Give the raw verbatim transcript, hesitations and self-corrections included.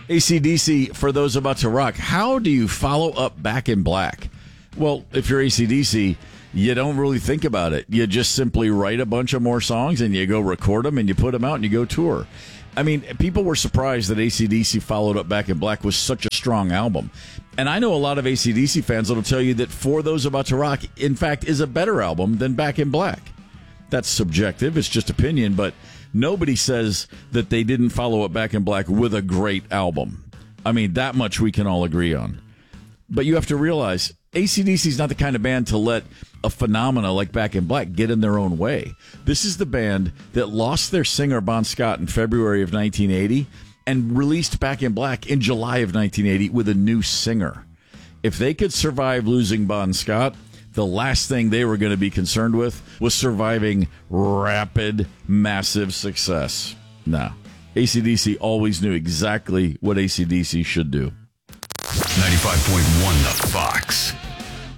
A C D C, for those about to rock, how do you follow up Back in Black? Well, if you're A C D C, you don't really think about it. You just simply write a bunch of more songs and you go record them and you put them out and you go tour. I mean, people were surprised that A C D C followed up Back in Black was such a strong album. And I know a lot of A C D C fans that will tell you that For Those About to Rock, in fact, is a better album than Back in Black. That's subjective. It's just opinion, but nobody says that they didn't follow up Back in Black with a great album. I mean, that much we can all agree on. But you have to realize A C D C is not the kind of band to let a phenomena like Back in Black get in their own way. This is the band that lost their singer, Bon Scott, in February of nineteen eighty and released Back in Black in July of nineteen eighty with a new singer. If they could survive losing Bon Scott, the last thing they were going to be concerned with was surviving rapid, massive success. No. A C D C always knew exactly what A C D C should do. ninety-five point one The Fox.